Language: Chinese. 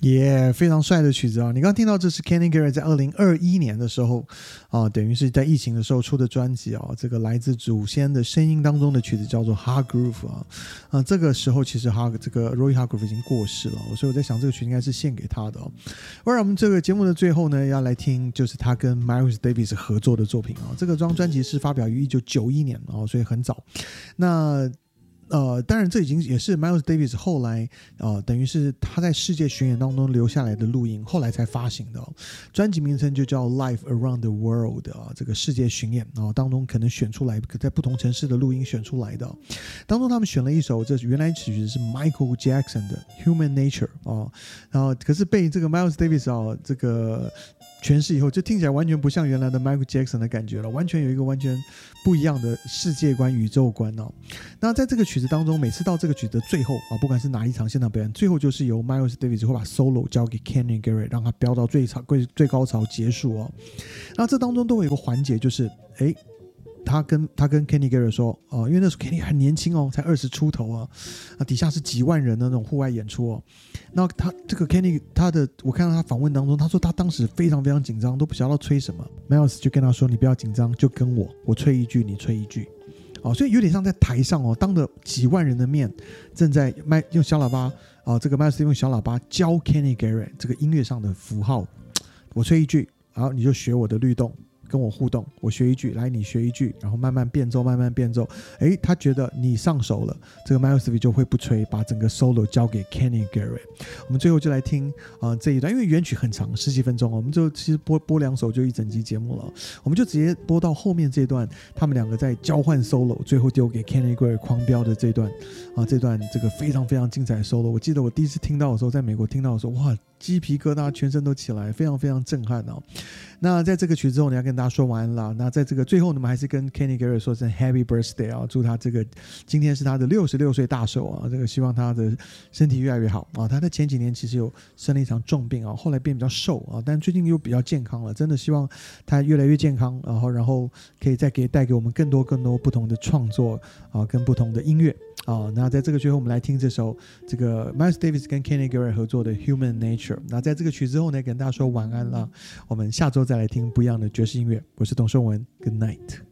非常帅的曲子啊！你刚刚听到这是 Kenny Garrett 在2021年的时候等于是在疫情的时候出的专辑这个来自祖先的声音当中的曲子叫做 Hard Groove 这个时候其实这个 Roy Hargrove 已经过世了，所以我在想这个曲应该是献给他的不然我们这个节目的最后呢，要来听就是他跟 Miles Davis 合作的作品这个张专辑是发表于1991年所以很早。那当然这已经也是 Miles Davis 后来等于是他在世界巡演当中留下来的录音，后来才发行的专辑名称就叫 Live Around the World 这个世界巡演当中可能选出来在不同城市的录音选出来的当中他们选了一首这原来曲子是 Michael Jackson 的 Human Nature 然后可是被这个 Miles Davis 这个诠释以后就听起来完全不像原来的 Michael Jackson 的感觉了，完全有一个完全不一样的世界观宇宙观那在这个曲子当中每次到这个曲子的最后不管是哪一场现场表演，最后就是由 Miles Davis 会把 solo 交给 Kenny Garrett 让他飙到最高潮结束那这当中都有一个环节就是他跟 Kenny Garrett 说因为那时候 Kenny 很年轻才20出头底下是几万人的那种户外演出那他这个 Kenny 我看到他访问当中他说他当时非常非常紧张，都不晓得吹什么。 Miles 就跟他说你不要紧张，就跟我吹一句你吹一句所以有点像在台上当着几万人的面正在用小喇叭这个 Miles 用小喇叭教 Kenny Garrett 这个音乐上的符号，我吹一句然后你就学我的律动跟我互动，我学一句来你学一句，然后慢慢变奏他觉得你上手了，这个 Miles Davis 就会不吹，把整个 solo 交给 Kenny Garrett。 我们最后就来听这一段，因为原曲很长10几分钟我们就其实播2首就一整集节目了，我们就直接播到后面这一段他们两个在交换 solo 最后丢给 Kenny Garrett 狂飙的这段这个非常非常精彩的 solo。 我记得我第一次听到的时候，在美国听到的时候，哇，鸡皮疙瘩全身都起来，非常非常震撼那在这个曲之后呢，要跟大家说晚安了。那在这个最后呢，我们还是跟 Kenny Garrett 说声 Happy Birthday 祝他这个今天是他的66岁大寿这个希望他的身体越来越好他在前几年其实有生了一场重病后来变比较瘦但最近又比较健康了，真的希望他越来越健康，然后可以再带给我们更多不同的创作跟不同的音乐那在这个最后我们来听这首这个 Miles Davis 跟 Kenny Garrett 合作的 Human Nature。 那在这个曲之后呢，跟大家说晚安了，我们下周再来听不一样的爵士音乐。我是董胜文， Good night。